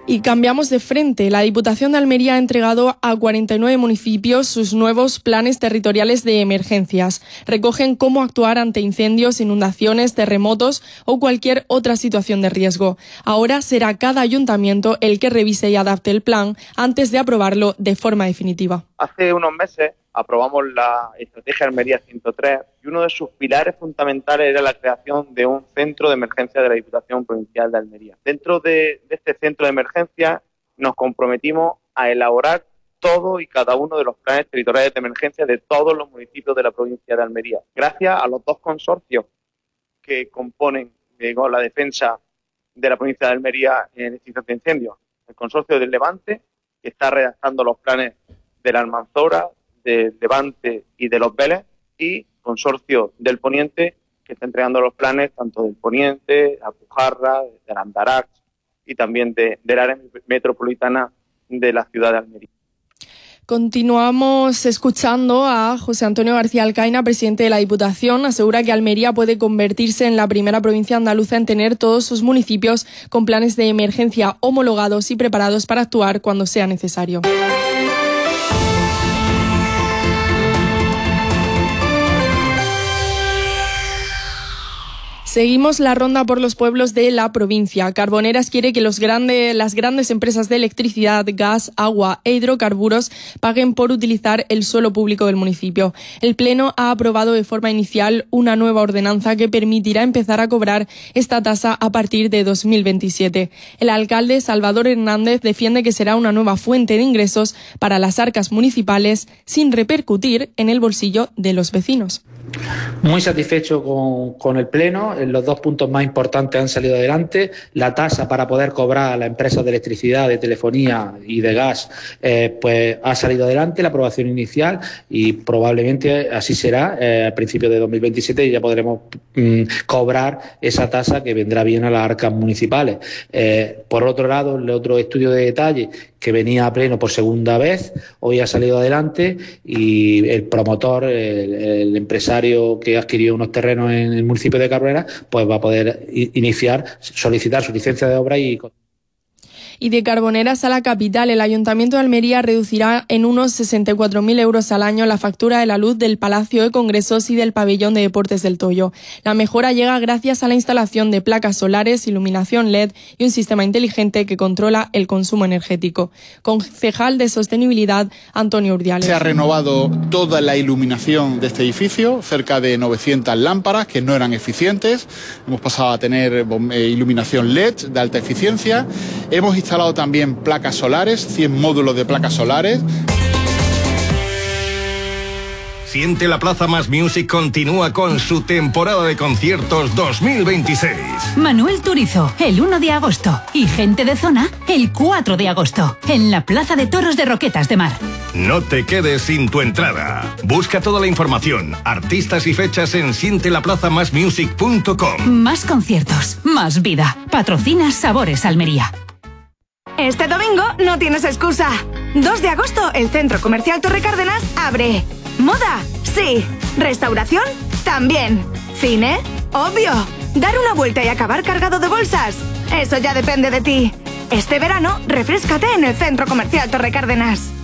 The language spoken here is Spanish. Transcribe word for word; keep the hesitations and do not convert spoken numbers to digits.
Y cambiamos de frente. La Diputación de Almería ha entregado a cuarenta y nueve municipios sus nuevos planes territoriales de emergencias. Recogen cómo actuar ante incendios, inundaciones, terremotos o cualquier otra situación de riesgo. Ahora será cada ayuntamiento el que revise y adapte el plan antes de aprobarlo de forma definitiva. Hace unos meses aprobamos la Estrategia Almería ciento tres y uno de sus pilares fundamentales era la creación de un centro de emergencia de la Diputación Provincial de Almería. Dentro de, de este centro de emergencia nos comprometimos a elaborar todo y cada uno de los planes territoriales de emergencia de todos los municipios de la provincia de Almería, gracias a los dos consorcios que componen digo, la defensa de la provincia de Almería en extinción de incendios. El consorcio del Levante, que está redactando los planes de la Almanzora, del Levante y de los Vélez, y consorcio del Poniente, que está entregando los planes tanto del Poniente, la Pujarra, de la Andarax y también de, del área metropolitana de la ciudad de Almería. Continuamos escuchando a José Antonio García Alcaina, presidente de la Diputación. Asegura que Almería puede convertirse en la primera provincia andaluza en tener todos sus municipios con planes de emergencia homologados y preparados para actuar cuando sea necesario. Seguimos la ronda por los pueblos de la provincia. Carboneras quiere que los grande, las grandes empresas de electricidad, gas, agua e hidrocarburos paguen por utilizar el suelo público del municipio. El Pleno ha aprobado de forma inicial una nueva ordenanza que permitirá empezar a cobrar esta tasa a partir de dos mil veintisiete. El alcalde Salvador Hernández defiende que será una nueva fuente de ingresos para las arcas municipales sin repercutir en el bolsillo de los vecinos. Muy satisfecho con, con el Pleno. Los dos puntos más importantes han salido adelante. La tasa para poder cobrar a las empresas de electricidad, de telefonía y de gas eh, pues ha salido adelante, la aprobación inicial, y probablemente así será eh, a principios de dos mil veintisiete y ya podremos mm, cobrar esa tasa que vendrá bien a las arcas municipales. Eh, por otro lado, el otro estudio de detalle que venía a Pleno por segunda vez, hoy ha salido adelante y el promotor, el, el empresario que adquirió unos terrenos en el municipio de Carboneras, pues va a poder iniciar, solicitar su licencia de obra y... Y de Carboneras a la capital, el Ayuntamiento de Almería reducirá en unos sesenta y cuatro mil euros al año la factura de la luz del Palacio de Congresos y del Pabellón de Deportes del Toyo. La mejora llega gracias a la instalación de placas solares, iluminación L E D y un sistema inteligente que controla el consumo energético. Concejal de Sostenibilidad, Antonio Urdiales. Se ha renovado toda la iluminación de este edificio, cerca de novecientas lámparas que no eran eficientes. Hemos pasado a tener iluminación L E D de alta eficiencia. Hemos instalado también placas solares, cien módulos de placas solares. Siente la Plaza Más Music continúa con su temporada de conciertos dos mil veintiséis. Manuel Turizo, el uno de agosto. Y Gente de Zona, el cuatro de agosto. En la Plaza de Toros de Roquetas de Mar. No te quedes sin tu entrada. Busca toda la información, artistas y fechas en siente la plaza más music punto com. Más conciertos, más vida. Patrocina Sabores Almería. Este domingo no tienes excusa. dos de agosto, el Centro Comercial Torre Cárdenas abre. ¿Moda? Sí. ¿Restauración? También. ¿Cine? Obvio. ¿Dar una vuelta y acabar cargado de bolsas? Eso ya depende de ti. Este verano, refréscate en el Centro Comercial Torre Cárdenas.